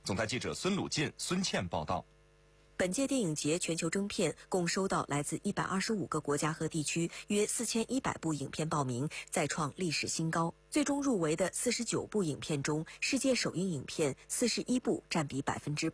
总台记者孙鲁进、孙倩报道。 本届电影节全球征片共收到来自125个国家和地区约4100部影片报名，再创历史新高。最终入围的49部影片中，世界首映影片41部，占比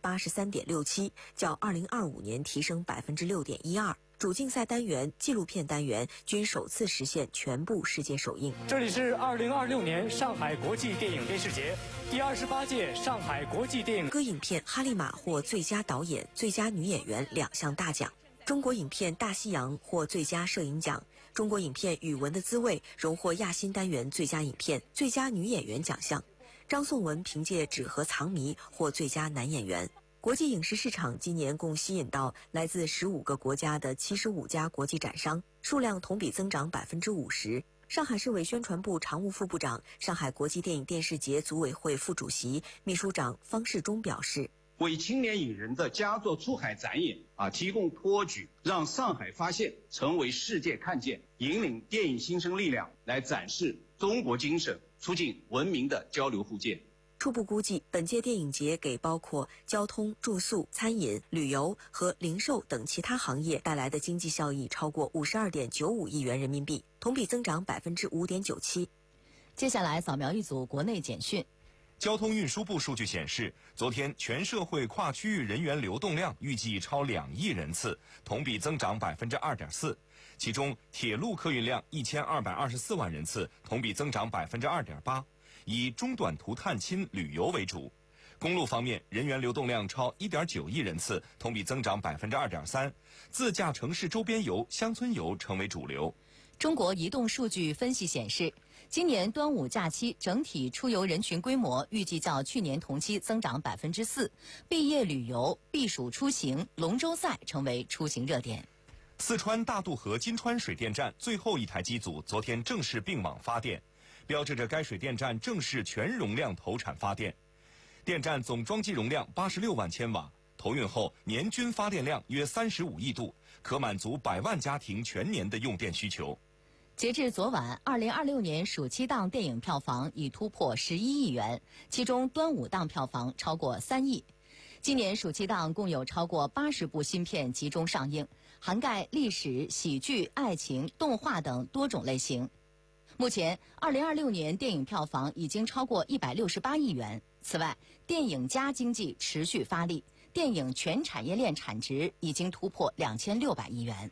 83.67%，较2025年提升6.12%。主竞赛单元、纪录片单元均首次实现全部世界首映。 这里是2026年上海国际电影电视节第28届上海国际电影。 歌影片《哈利玛》获最佳导演、最佳女演员2项大奖。中国影片《大西洋》获最佳摄影奖。中国影片《语文的滋味》荣获亚新单元最佳影片、最佳女演员奖项。张颂文凭借《纸盒藏谜》获最佳男演员。国际影视市场今年共吸引到来自15个国家的75家国际展商，数量同比增长50%。上海市委宣传部常务副部长、上海国际电影电视节组委会副主席、秘书长方世忠表示， 为青年影人的佳作出海展演提供托举，让上海发现成为世界看见，引领电影新生力量来展示中国精神，促进文明的交流互鉴。 初步估计，本届电影节给包括交通、住宿、餐饮、旅游和零售等其他行业带来的经济效益超过52.95亿元人民币，同比增长5.97%。 接下来扫描一组国内简讯。 交通运输部数据显示，昨天全社会跨区域人员流动量预计超2亿人次，同比增长2.4%。其中，铁路客运量1224万人次，同比增长2.8%。以中短途探亲旅游为主。公路方面，人员流动量超1.9亿人次，同比增长2.3%。自驾城市周边游、乡村游成为主流。 中国移动数据分析显示，今年端午假期整体出游人群规模预计较去年同期增长4%。毕业旅游、避暑出行、龙舟赛成为出行热点。 四川大渡河金川水电站最后一台机组昨天正式并网发电，标志着该水电站正式全容量投产发电。电站总装机容量86万千瓦，投运后年均发电量约35亿度，可满足100万家庭全年的用电需求。 截至昨晚，2026年暑期档电影票房已突破11亿元，其中端午档票房超过3亿。今年暑期档共有超过80部新片集中上映，涵盖历史、喜剧、爱情、动画等多种类型。目前，2026年电影票房已经超过168亿元。此外，电影加经济持续发力，电影全产业链产值已经突破2600亿元。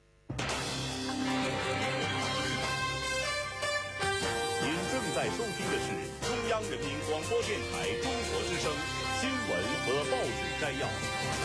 您正在收听的是中央人民广播电台中国之声新闻和报纸摘要。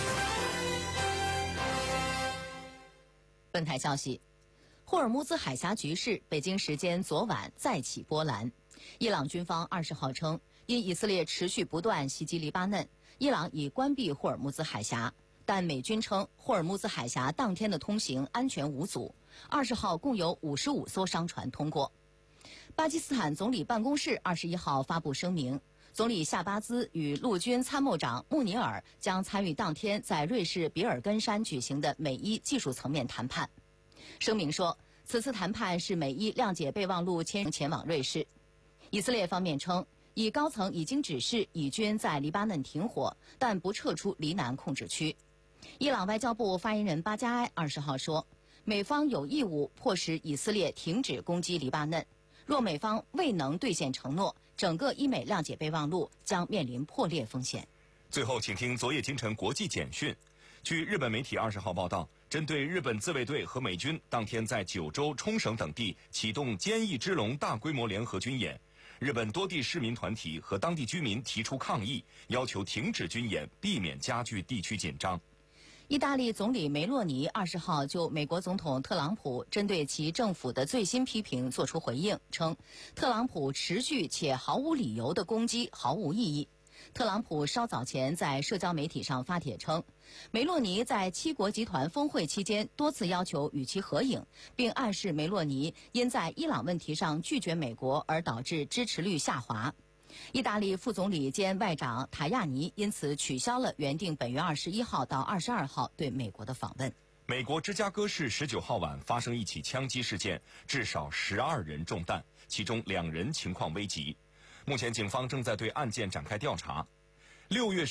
本台消息，霍尔木兹海峡局势北京时间昨晚再起波澜。伊朗军方20号称，因以色列持续不断袭击黎巴嫩，伊朗已关闭霍尔木兹海峡，但美军称霍尔木兹海峡当天的通行安全无阻。20号共有55艘商船通过。巴基斯坦总理办公室21号发布声明，总理夏巴兹与陆军参谋长穆尼尔将参与当天在瑞士比尔根山举行的美伊技术层面谈判。声明说，此次谈判是美伊谅解备忘录前往瑞士。以色列方面称，以高层已经指示以军在黎巴嫩停火，但不撤出黎南控制区。伊朗外交部发言人巴加埃20号说，美方有义务迫使以色列停止攻击黎巴嫩，若美方未能兑现承诺，整个伊美谅解备忘录将面临破裂风险。 最后，请听昨夜今晨国际简讯。据日本媒体20号报道，针对日本自卫队和美军当天在九州、冲绳等地启动坚毅之龙大规模联合军演，日本多地市民团体和当地居民提出抗议，要求停止军演，避免加剧地区紧张。 意大利总理梅洛尼20号就美国总统特朗普针对其政府的最新批评作出回应，称特朗普持续且毫无理由的攻击毫无意义。特朗普稍早前在社交媒体上发帖称，梅洛尼在七国集团峰会期间多次要求与其合影，并暗示梅洛尼因在伊朗问题上拒绝美国而导致支持率下滑。意大利副总理兼外长塔亚尼因此取消了原定本月21号到22号对美国的访问。 美国芝加哥市19号晚发生一起枪击事件，至少12人中弹，其中2人情况危急。目前警方正在对案件展开调查。6月